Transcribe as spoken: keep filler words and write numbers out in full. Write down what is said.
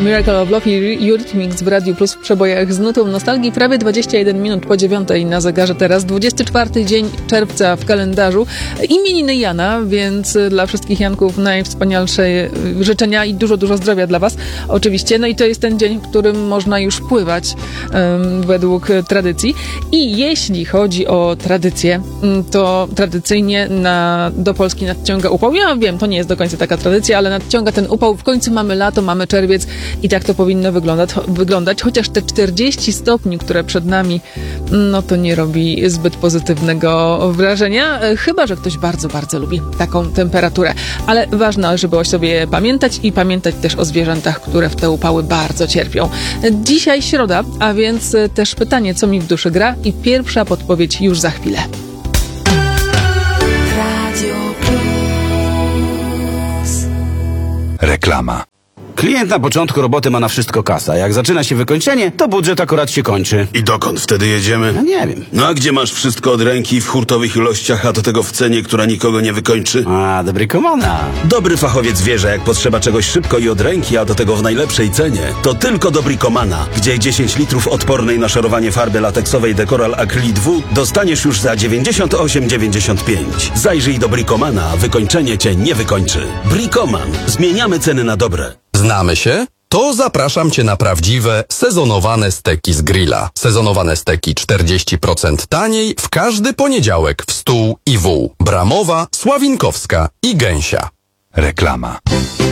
Miracle of Love i Eurythmics w Radiu Plus w przebojach z nutą nostalgii. Prawie dwadzieścia jeden minut po dziewiątej na zegarze teraz. dwudziesty czwarty dzień czerwca w kalendarzu. Imieniny Jana, więc dla wszystkich Janków najwspanialsze życzenia i dużo, dużo zdrowia dla was. Oczywiście. No i to jest ten dzień, w którym można już pływać um, według tradycji. I jeśli chodzi o tradycję, to tradycyjnie na, do Polski nadciąga upał. Ja wiem, to nie jest do końca taka tradycja, ale nadciąga ten upał. W końcu mamy lato, mamy czerwiec i tak to powinno wyglądać, wyglądać. Chociaż te czterdzieści stopni, które przed nami, no to nie robi zbyt pozytywnego wrażenia. Chyba że ktoś bardzo, bardzo lubi taką temperaturę. Ale ważne, żeby o sobie pamiętać i pamiętać też o zwierzętach, które w te upały bardzo cierpią. Dzisiaj środa, a więc też pytanie, co mi w duszy gra i pierwsza podpowiedź już za chwilę. Reklama. Klient na początku roboty ma na wszystko kasa. Jak zaczyna się wykończenie, to budżet akurat się kończy. I dokąd wtedy jedziemy? No nie wiem. No a gdzie masz wszystko od ręki w hurtowych ilościach, a do tego w cenie, która nikogo nie wykończy? A, dobry komana. Dobry fachowiec wie, że jak potrzeba czegoś szybko i od ręki, a do tego w najlepszej cenie, to tylko Dobrikomana, gdzie dziesięć litrów odpornej na szorowanie farby lateksowej Decoral Acrylic dwa dostaniesz już za dziewięćdziesiąt osiem dziewięćdziesiąt pięć. Zajrzyj do Brikomana, wykończenie cię nie wykończy. Brikoman. Zmieniamy ceny na dobre. Znamy się? To zapraszam Cię na prawdziwe, sezonowane steki z grilla. Sezonowane steki czterdzieści procent taniej w każdy poniedziałek w stół i wół. Bramowa, Sławinkowska i Gęsia. Reklama.